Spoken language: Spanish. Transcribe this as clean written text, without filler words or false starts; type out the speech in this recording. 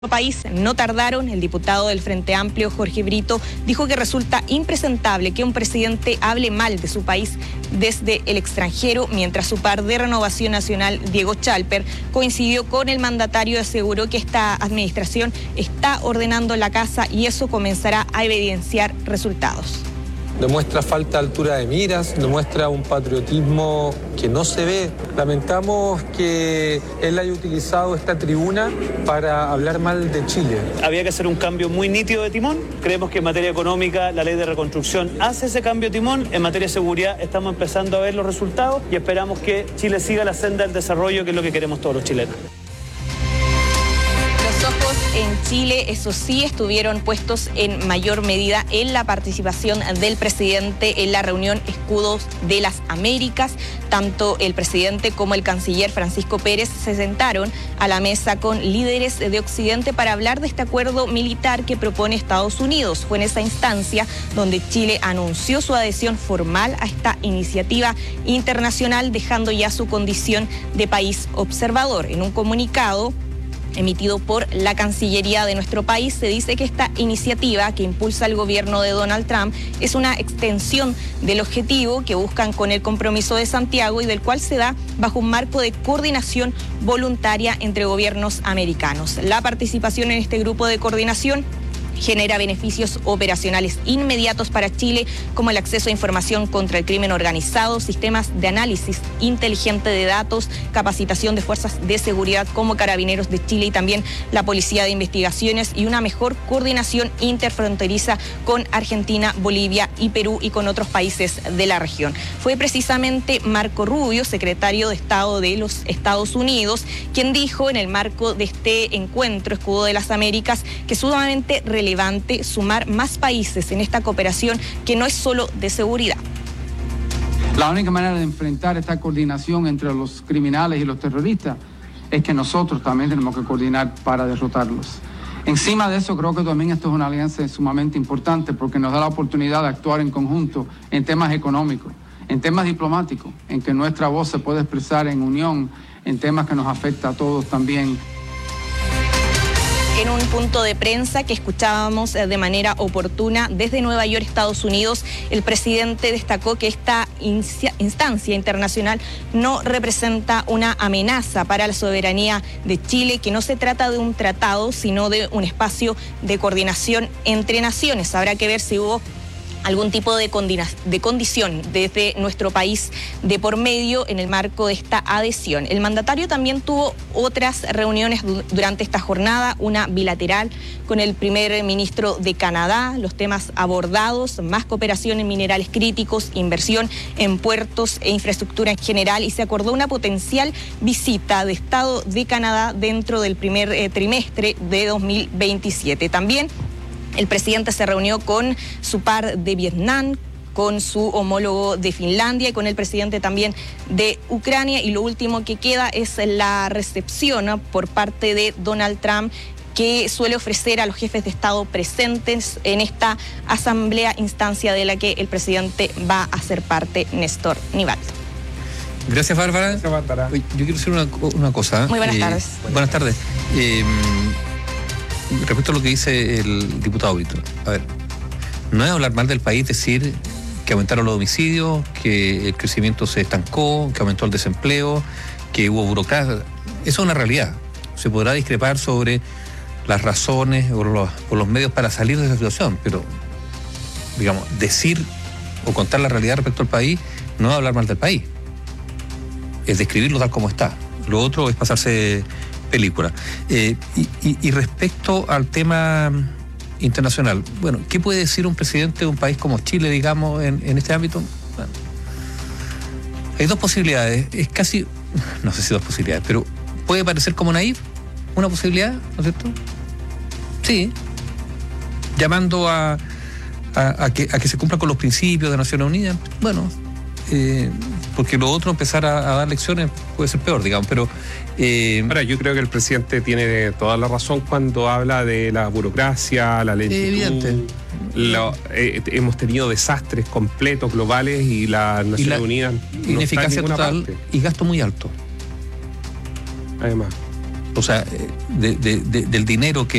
País no tardaron. El diputado del Frente Amplio, Jorge Brito, dijo que resulta impresentable que un presidente hable mal de su país desde el extranjero, mientras su par de Renovación Nacional, Diego Chalper, coincidió con el mandatario y aseguró que esta administración está ordenando la casa y eso comenzará a evidenciar resultados. Demuestra falta de altura de miras, demuestra un patriotismo que no se ve. Lamentamos que él haya utilizado esta tribuna para hablar mal de Chile. Había que hacer un cambio muy nítido de timón. Creemos que en materia económica la ley de reconstrucción hace ese cambio de timón. En materia de seguridad estamos empezando a ver los resultados y esperamos que Chile siga la senda del desarrollo, que es lo que queremos todos los chilenos. Los ojos en Chile, eso sí, estuvieron puestos en mayor medida en la participación del presidente en la reunión Escudos de las Américas. Tanto el presidente como el canciller Francisco Pérez se sentaron a la mesa con líderes de Occidente para hablar de este acuerdo militar que propone Estados Unidos. Fue en esa instancia donde Chile anunció su adhesión formal a esta iniciativa internacional, dejando ya su condición de país observador. En un comunicado emitido por la Cancillería de nuestro país, se dice que esta iniciativa que impulsa el gobierno de Donald Trump es una extensión del objetivo que buscan con el compromiso de Santiago y del cual se da bajo un marco de coordinación voluntaria entre gobiernos americanos. La participación en este grupo de coordinación genera beneficios operacionales inmediatos para Chile, como el acceso a información contra el crimen organizado, sistemas de análisis inteligente de datos, capacitación de fuerzas de seguridad como Carabineros de Chile y también la Policía de Investigaciones, y una mejor coordinación interfronteriza con Argentina, Bolivia y Perú y con otros países de la región. Fue precisamente Marco Rubio, secretario de Estado de los Estados Unidos, quien dijo en el marco de este encuentro Escudo de las Américas que es sumamente relevante sumar más países en esta cooperación que no es solo de seguridad. La única manera de enfrentar esta coordinación entre los criminales y los terroristas es que nosotros también tenemos que coordinar para derrotarlos. Encima de eso, creo que también esto es una alianza sumamente importante porque nos da la oportunidad de actuar en conjunto en temas económicos, en temas diplomáticos, en que nuestra voz se puede expresar en unión, en temas que nos afectan a todos también. En un punto de prensa que escuchábamos de manera oportuna desde Nueva York, Estados Unidos, el presidente destacó que esta instancia internacional no representa una amenaza para la soberanía de Chile, que no se trata de un tratado, sino de un espacio de coordinación entre naciones. Habrá que ver si hubo algún tipo de condición desde nuestro país de por medio en el marco de esta adhesión. El mandatario también tuvo otras reuniones durante esta jornada, una bilateral con el primer ministro de Canadá, los temas abordados, más cooperación en minerales críticos, inversión en puertos e infraestructura en general, y se acordó una potencial visita de Estado de Canadá dentro del primer trimestre de 2027. También el presidente se reunió con su par de Vietnam, con su homólogo de Finlandia y con el presidente también de Ucrania. Y lo último que queda es la recepción por parte de Donald Trump, que suele ofrecer a los jefes de Estado presentes en esta asamblea, instancia de la que el presidente va a ser parte, Néstor Nival. Gracias, Bárbara. Gracias, Bárbara. Oye, yo quiero decir una cosa. Muy buenas tardes. Buenas tardes. Respecto a lo que dice el diputado Brito, a ver, no es hablar mal del país decir que aumentaron los homicidios, que el crecimiento se estancó, que aumentó el desempleo, que hubo burocracia. Eso es una realidad. Se podrá discrepar sobre las razones o los medios para salir de esa situación, pero, digamos, decir o contar la realidad respecto al país no es hablar mal del país, es describirlo tal como está. Lo otro es pasarse película. Y respecto al tema internacional, bueno, ¿qué puede decir un presidente de un país como Chile, digamos, en este ámbito? Bueno, hay dos posibilidades, es casi, no sé si dos posibilidades, pero puede parecer como naif, una posibilidad, ¿no es cierto? Sí, llamando a que se cumplan con los principios de Naciones Unidas, bueno, porque lo otro, empezar a dar lecciones, puede ser peor, digamos, pero... Ahora, yo creo que el presidente tiene toda la razón cuando habla de la burocracia, la lentitud. Hemos tenido desastres completos, globales, y las Naciones Unidas ineficacia total parte. Y gasto muy alto. Además. O sea, del dinero que